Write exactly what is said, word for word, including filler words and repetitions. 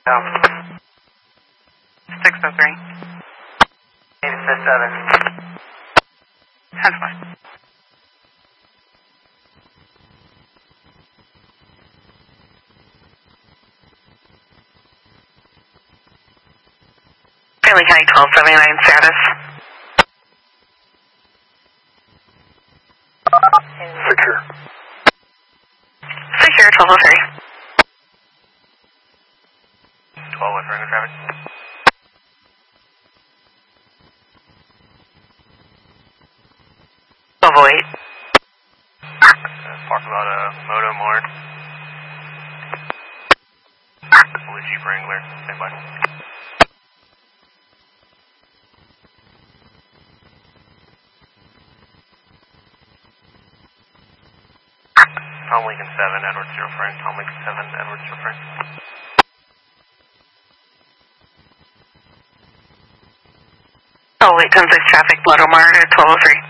Um, six oh three. eight six seven. ten four. Fairleigh County twelve seventy-nine status. Secure. Secure twelve oh three. twelve with running traffic. twelve oh eight. Uh, talk about a moto more. Blue Jeep Wrangler. Stand by. Tom Lincoln seven, Edwards zero frame. Tom Lincoln seven, Edwards zero frame. Oh, wait, ten six traffic, Blood Omar at twelve oh three.